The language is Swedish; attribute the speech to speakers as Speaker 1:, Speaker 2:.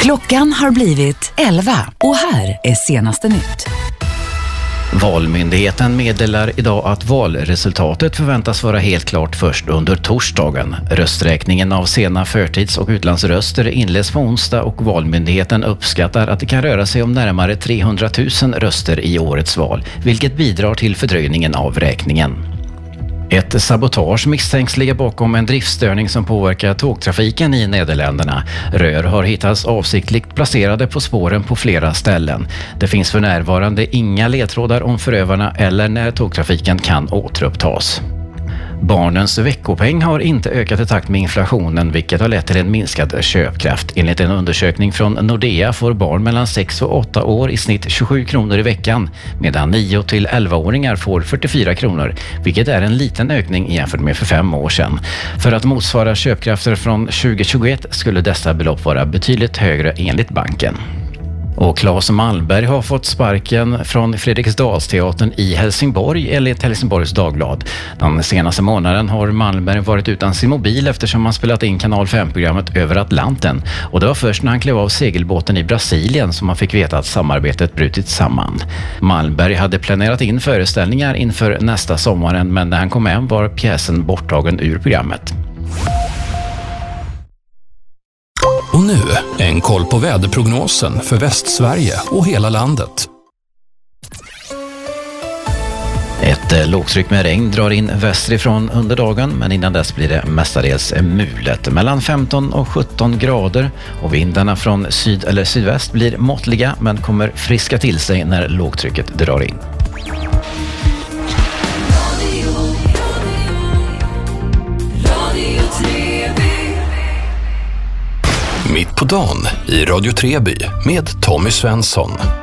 Speaker 1: Klockan har blivit 11 och här är senaste nytt.
Speaker 2: Valmyndigheten meddelar idag att valresultatet förväntas vara helt klart först under torsdagen. Rösträkningen av sena förtids- och utlandsröster inleds på onsdag och Valmyndigheten uppskattar att det kan röra sig om närmare 300 000 röster i årets val, vilket bidrar till fördröjningen av räkningen. Ett sabotage misstänks ligga bakom en driftstörning som påverkar tågtrafiken i Nederländerna. Rör har hittats avsiktligt placerade på spåren på flera ställen. Det finns för närvarande inga ledtrådar om förövarna eller när tågtrafiken kan återupptas. Barnens veckopeng har inte ökat i takt med inflationen, vilket har lett till en minskad köpkraft. Enligt en undersökning från Nordea får barn mellan 6 och 8 år i snitt 27 kronor i veckan, medan 9 till 11-åringar får 44 kronor, vilket är en liten ökning jämfört med för 5 år sedan. För att motsvara köpkrafter från 2021 skulle dessa belopp vara betydligt högre enligt banken. Och Claes Malmberg har fått sparken från Fredriksdalsteatern i Helsingborg enligt Helsingborgs Dagblad. Den senaste månaden har Malmberg varit utan sin mobil eftersom han spelat in Kanal 5-programmet Över Atlanten. Och det var först när han klev av segelbåten i Brasilien som han fick veta att samarbetet brutit samman. Malmberg hade planerat in föreställningar inför nästa sommaren, men när han kom hem var pjäsen borttagen ur programmet.
Speaker 3: Och nu en koll på väderprognosen för Västsverige och hela landet.
Speaker 2: Ett lågtryck med regn drar in västerifrån under dagen, men innan dess blir det mestadels mulet. Mellan 15 och 17 grader och vindarna från syd eller sydväst blir måttliga men kommer friska till sig när lågtrycket drar in.
Speaker 3: Mitt på dagen i Radio Treby med Tommy Svensson.